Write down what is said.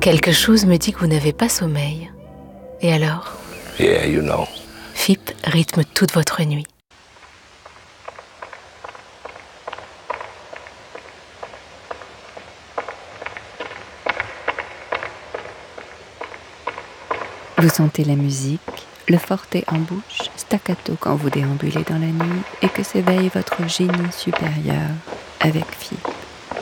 Quelque chose me dit que vous n'avez pas sommeil. Et alors? Yeah, you know. FIP rythme toute votre nuit. Vous sentez la musique, le forté en bouche, staccato quand vous déambulez dans la nuit et que s'éveille votre génie supérieur avec FIP.